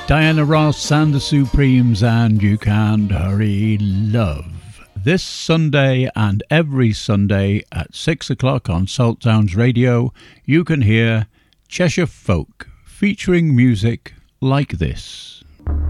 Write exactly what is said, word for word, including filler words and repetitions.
Diana Ross and the Supremes and You Can't Hurry Love. This Sunday and every Sunday at six o'clock on Salt Sounds Radio, you can hear Cheshire Folk featuring music like this.